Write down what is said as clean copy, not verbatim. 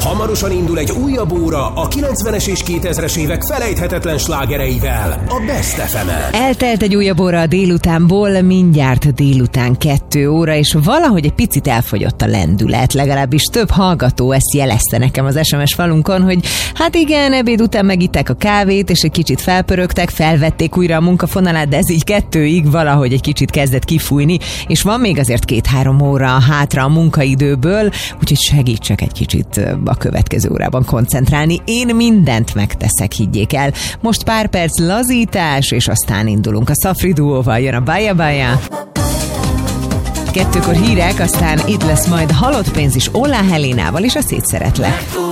Hamarosan indul egy újabb óra a 90-es és 2000-es évek felejthetetlen slágereivel, a Best FM-en. Eltelt egy újabb óra a délutánból, mindjárt délután 2 óra, és valahogy egy picit elfogyott a lendület, legalábbis több hallgató ezt jelezte nekem az SMS falunkon, hogy hát igen, ebéd után megitták a kávét, és egy kicsit felpörögtek, felvették újra a munkafonalát, de ez így 2-ig valahogy egy kicsit kezdett kifújni, és van még azért 2-3 óra hátra a munkaidőből, úgyhogy segítsek egy kicsit a következő órában koncentrálni. Én mindent megteszek, higgyék el. Most pár perc lazítás, és aztán indulunk. A Szafri duóval jön a Baja Baja. 2-kor hírek, aztán itt lesz majd Halott pénz is Ollá Helénával, és a Szétszeretlek.